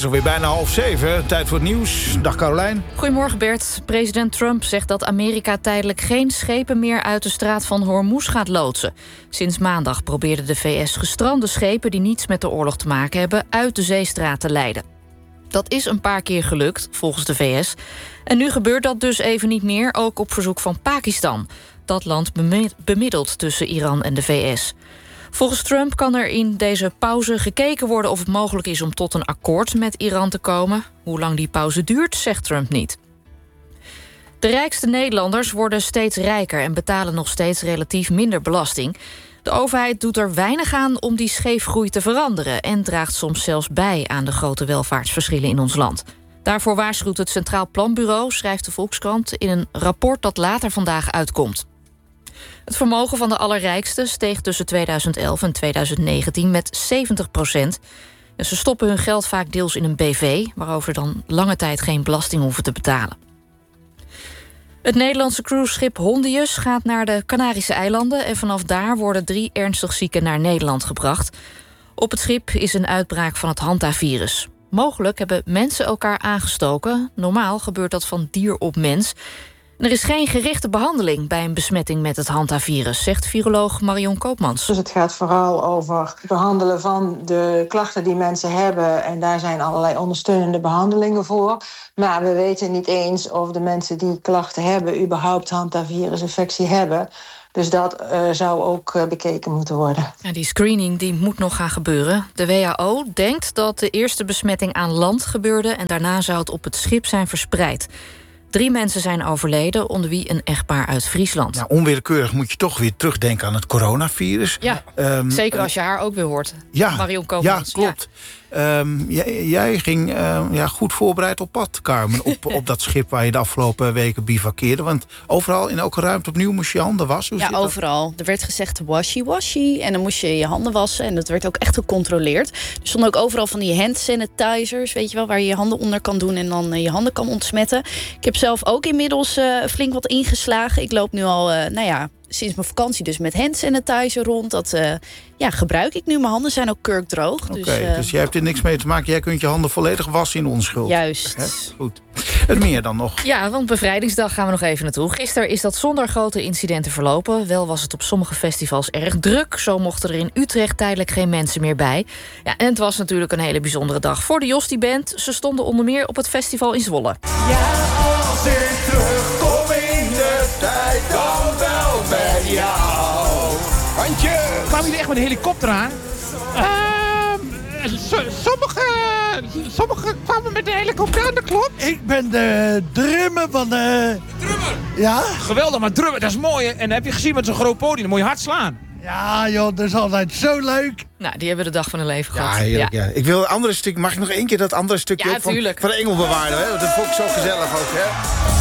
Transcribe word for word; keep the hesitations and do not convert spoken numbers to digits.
alweer bijna half zeven. Tijd voor het nieuws. Dag Carolijn. Goedemorgen Bert. President Trump zegt dat Amerika tijdelijk geen schepen meer uit de straat van Hormuz gaat loodsen. Sinds maandag probeerde de V S gestrande schepen die niets met de oorlog te maken hebben uit de zeestraat te leiden. Dat is een paar keer gelukt, volgens de V S. En nu gebeurt dat dus even niet meer, ook op verzoek van Pakistan. Dat land bemiddelt tussen Iran en de V S. Volgens Trump kan er in deze pauze gekeken worden of het mogelijk is om tot een akkoord met Iran te komen. Hoe lang die pauze duurt, zegt Trump niet. De rijkste Nederlanders worden steeds rijker en betalen nog steeds relatief minder belasting. De overheid doet er weinig aan om die scheefgroei te veranderen en draagt soms zelfs bij aan de grote welvaartsverschillen in ons land. Daarvoor waarschuwt het Centraal Planbureau, schrijft de Volkskrant, in een rapport dat later vandaag uitkomt. Het vermogen van de allerrijksten steeg tussen tweeduizend elf en tweeduizend negentien met zeventig procent. En ze stoppen hun geld vaak deels in een B V, waarover dan lange tijd geen belasting hoeven te betalen. Het Nederlandse cruiseschip Hondius gaat naar de Canarische eilanden en vanaf daar worden drie ernstig zieken naar Nederland gebracht. Op het schip is een uitbraak van het hantavirus. Mogelijk hebben mensen elkaar aangestoken. Normaal gebeurt dat van dier op mens. Er is geen gerichte behandeling bij een besmetting met het hantavirus, zegt viroloog Marion Koopmans. Dus het gaat vooral over het behandelen van de klachten die mensen hebben. En daar zijn allerlei ondersteunende behandelingen voor. Maar we weten niet eens of de mensen die klachten hebben überhaupt hantavirusinfectie hebben. Dus dat uh, zou ook uh, bekeken moeten worden. Ja, die screening die moet nog gaan gebeuren. De W H O denkt dat de eerste besmetting aan land gebeurde en daarna zou het op het schip zijn verspreid. Drie mensen zijn overleden, onder wie een echtpaar uit Friesland. Nou, onwillekeurig moet je toch weer terugdenken aan het coronavirus. Ja, um, zeker als je haar ook weer hoort. Ja, Marion Koopmans. Ja, klopt. Ja. Um, jij, jij ging uh, ja, goed voorbereid op pad, Carmen. Op, op dat schip waar je de afgelopen weken bivakkeerde. Want overal in elke ruimte opnieuw moest je handen wassen. Hoe ja, overal. Er werd gezegd washy-washy. En dan moest je je handen wassen. En dat werd ook echt gecontroleerd. Er stonden ook overal van die hand sanitizers, weet je wel, waar je je handen onder kan doen en dan uh, je handen kan ontsmetten. Ik heb zelf ook inmiddels uh, flink wat ingeslagen. Ik loop nu al, uh, nou ja, sinds mijn vakantie dus met hand sanitizer rond. Dat uh, ja, gebruik ik nu. Mijn handen zijn ook kurkdroog. Oké, dus, uh, dus jij hebt er niks mee te maken. Jij kunt je handen volledig wassen in onschuld. Juist. He? Goed. Het meer dan nog. Ja, want bevrijdingsdag gaan we nog even naartoe. Gisteren is dat zonder grote incidenten verlopen. Wel was het op sommige festivals erg druk. Zo mochten er in Utrecht tijdelijk geen mensen meer bij. Ja, en het was natuurlijk een hele bijzondere dag voor de Jostie Band. Ze stonden onder meer op het festival in Zwolle. Ja, als ik terugkom in de tijd, dan wel bij jou. Handje! Kwamen jullie echt met een helikopter aan? Uh, so, sommige, sommige kwamen met de helikopter aan, dat klopt. Ik ben de drummer van de... De drummer? Ja. Geweldig, maar drummer, dat is mooi. Hè? En heb je gezien met zo'n groot podium, dan moet je hard slaan. Ja joh, dat is altijd zo leuk. Nou, die hebben de dag van hun leven Ja, gehad. heerlijk, ja. Ik wil een andere stuk. Mag ik nog één keer dat andere stukje Ja, op van, tuurlijk. van de Engelbewaarder? Hè? Dat vond ik zo gezellig ook, hè?